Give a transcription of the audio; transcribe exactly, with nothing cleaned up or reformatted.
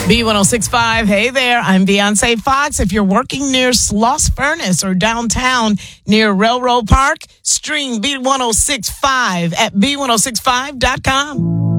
B one oh six point five, hey there, I'm Beyonce Fox. If you're working near Sloss Furnace or downtown near Railroad Park, stream B one oh six point five at B one oh six five dot com.